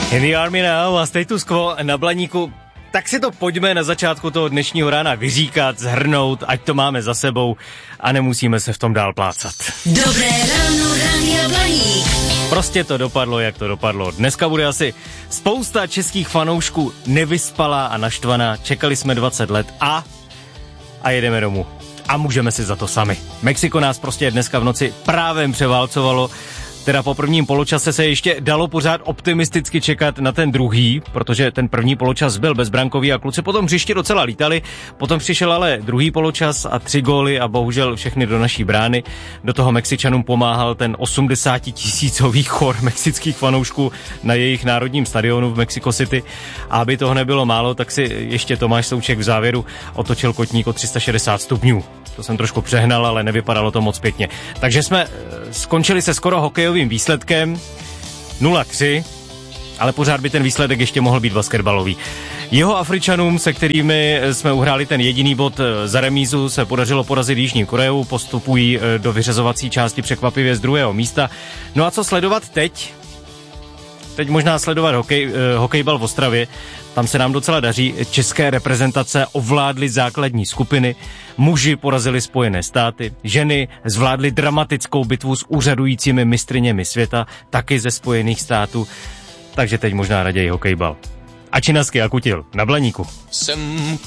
In the Army Now a status quo na Blaníku. Tak si to pojďme na začátku toho dnešního rána vyříkat, zhrnout, ať to máme za sebou a nemusíme se v tom dál plácat. Dobré ráno, Rádia Blaník. Prostě to dopadlo, jak to dopadlo. Dneska bude asi spousta českých fanoušků nevyspalá a naštvaná. Čekali jsme 20 let a jedeme domů. A můžeme si za to sami. Mexiko nás prostě dneska v noci právem převálcovalo. Teda po prvním poločase se ještě dalo pořád optimisticky čekat na ten druhý, protože ten první poločas byl bezbrankový a kluci potom hřiště docela lítali. Potom přišel ale druhý poločas a 3 góly a bohužel všechny do naší brány. Do toho Mexičanům pomáhal ten 80 000 chor mexických fanoušků na jejich národním stadionu v Mexico City. A aby toho nebylo málo, tak si ještě Tomáš Souček v závěru otočil kotník o 360 stupňů. To jsem trošku přehnal, ale nevypadalo to moc pěkně. Takže jsme skončili se skoro hokejovým výsledkem 0-3, ale pořád by ten výsledek ještě mohl být basketbalový. Jeho Afričanům, se kterými jsme uhráli ten jediný bod za remízu, se podařilo porazit Jižní Koreu, postupují do vyřazovací části překvapivě z 2. místa. No a co sledovat teď? Teď možná sledovat hokejbal v Ostravě. Tam se nám docela daří. České reprezentace ovládly základní skupiny, muži porazili Spojené státy, ženy zvládly dramatickou bitvu s úřadujícími mistryněmi světa, taky ze Spojených států. Takže teď možná raději hokejbal. A Činasky a Kutil na Blaníku. Jsem